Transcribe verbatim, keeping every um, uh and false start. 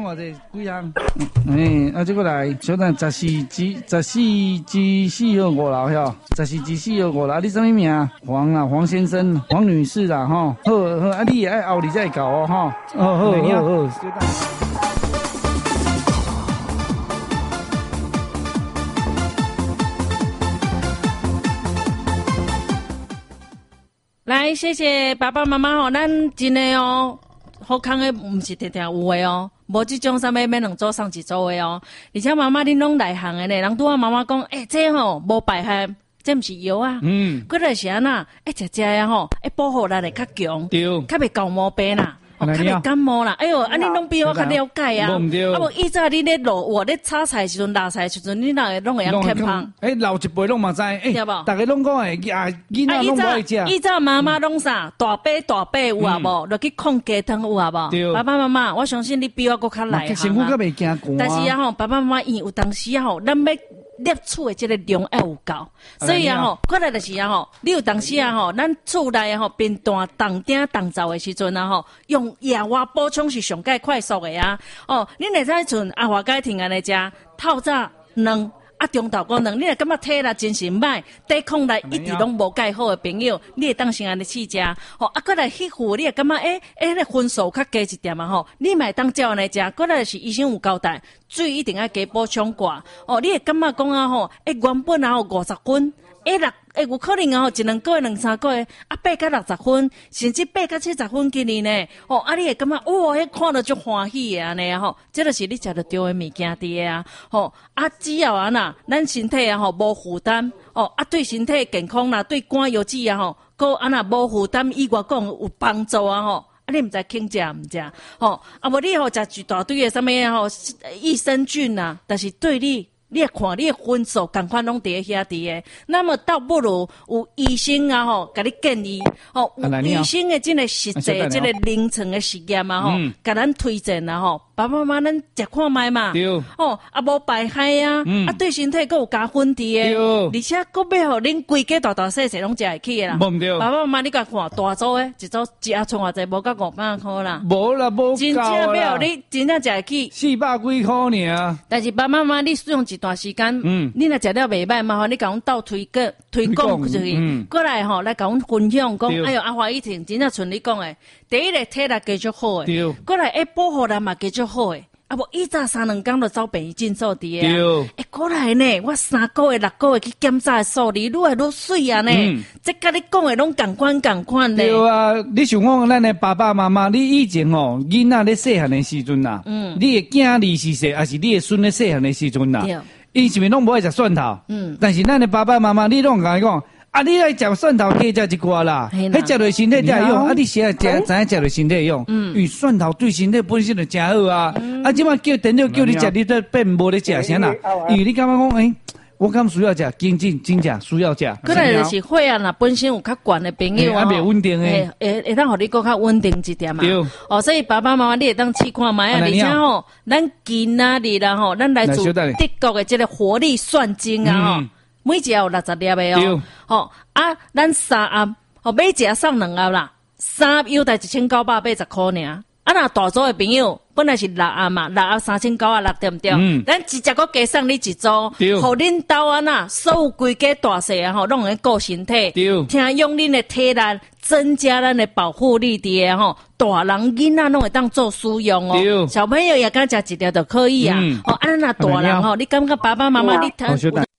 偌济几项？哎，啊，这个来，小等十四至十四至四号五楼哟，十四至四号五楼，你什么名？黄啊，黄先生，黄女士啦，吼，好好，啊，你爱后日再搞哦，吼，哦，好好好，小等。 来，谢谢爸爸妈妈吼，咱真的哦，好康的唔是定定有的哦，无这种啥物免两组送一组的哦。而且妈妈恁拢内行的呢，人拄啊妈妈讲，诶、欸，这吼无败害，这毋是药啊。嗯，过来是安那，诶、欸，食食呀吼，诶，保护力会较强，对，较袂感冒病啦。哦，较袂感冒啦，哎哟，啊，你拢比我较了解啊。啊，无以前你咧落我咧炒菜时阵、辣菜时阵，你哪会拢会晓偏胖？ 哎，老一辈拢嘛知，哎，对无？大家拢讲诶，啊，囡仔拢无爱食。 以前妈妈拢啥？大杯大杯有啊无？落去控鸡汤有啊无？爸爸妈妈，我相信你比我搁较内行啊。 身躯较袂惊寒。 但是啊吼，爸爸妈妈伊有当时啊吼，咱要摄取的这个量要有够，所以啊吼，过来就是啊吼，你有当时啊吼，咱厝内啊吼，边端动鼎动灶的时阵啊吼，用野蛙补充是上界快速的啊。哦，恁会使存阿华街听安尼食透早两。啊，中昼功能，你若感觉体力精神歹，抵抗力一直拢无介好的朋友，你会当先安尼试食。吼，啊，过来迄副你会感觉诶诶，那分数较低一点嘛吼，你嘛会当照安尼食。过来是医生有交代，水一定要加补充寡。哦，你会感觉讲啊吼，诶，原本啊吼五十分。诶六诶有可能啊吼，一两个月、两三个月，啊八到六十分，甚至八到七十分给你呢。哦，啊你会感觉哇，迄看了就欢喜的安尼啊吼，这就是你食得对的物件伫啊。吼，啊只要啊呐，咱身体啊吼无负担，哦啊对身体健康啦，对肝油脂啊吼，搁啊那无负担以外讲有帮助啊吼。啊，你毋知轻食毋食？吼，啊无你吼食一大堆的什么吼益生菌啊，但是对你。你看，你的分数赶快拢伫遐伫诶，那么倒不如有医生啊吼，甲你建议吼，有医生的这个实际、这个临床的实验啊吼，甲咱推荐啊吼，爸爸妈妈咱食看卖嘛，哦，啊无败害啊，啊对身体佫有加分伫诶，而且佫要互恁规家大大细细拢食会起诶啦，爸爸妈妈你甲看大组诶，一组一盒剩偌济，无到五百块啦， 无啦，无真正要互你真正食会起， 四百几块尔。但是爸爸妈妈你使用一段时间，嗯，你若食了袂歹，麻烦你甲阮斗推个推广出去，嗯，过来吼来甲阮分享，讲哎哟阿华一婷真正像你讲诶，第一个体力继续好诶，过来诶保护力嘛继续好诶，啊无以早三两工就走病院诊所伫诶，诶过来呢，我三个月六个月去检查诶数字愈来愈水啊呢，嗯，这甲你讲诶拢共款共款呢。 对啊，你想讲咱诶爸爸妈妈，你以前吼囡仔咧细汉诶时阵呐，嗯，你诶囝儿是细，还是你诶孙咧细汉诶时阵呐？伊是咪拢无爱食蒜头？嗯，但是咱的爸爸妈妈，你拢甲伊讲，啊，你爱食蒜头，加食一寡啦，迄食对身体才用。啊，你现在食知影食对身体用？嗯，因为蒜头对身体本身就真好啊。啊，即摆叫电脑叫你食，你都变无咧食啥啦？因为你感觉讲，诶，我敢需要食，真正真正需要食。 可能就是血压啦，本身有较悬的朋友啊， 袂稳定诶， 会会当互你搁较稳定一点嘛。哦，所以爸爸妈妈你会当试看卖啊，而且吼，咱今仔日啦吼，咱来自德国的这个活力蒜精啊吼，每一盒有六十粒的哦。吼啊，咱三盒，吼每一盒送两盒啦，三盒优待一千九百八十块尔。啊，若大组的朋友本来是六盒嘛，六盒三千九啊六，对毋对？嗯，咱直接搁加送你一组，互恁兜啊呐，所有规家大细啊吼，拢会顾身体，听用恁的体力增加咱的保护力的吼，大人囡仔拢会当做使用哦。小朋友也敢食一条就可以啊。哦，啊，那大人吼，你感觉爸爸妈妈你听？